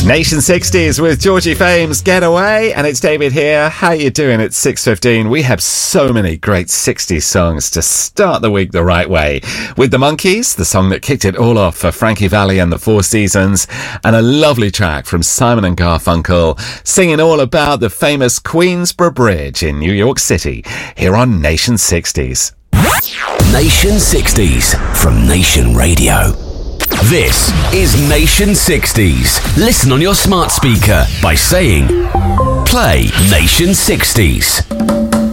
Nation 60s with Georgie Fame's Getaway, and it's David here. How you doing? It's 6:15. We have so many great 60s songs to start the week the right way. With the Monkees, the song that kicked it all off for Frankie Valli and the Four Seasons, and a lovely track from Simon and Garfunkel singing all about the famous Queensboro Bridge in New York City, here on Nation 60s. Nation 60s from Nation Radio. This is Nation 60s. Listen on your smart speaker by saying, play Nation 60s.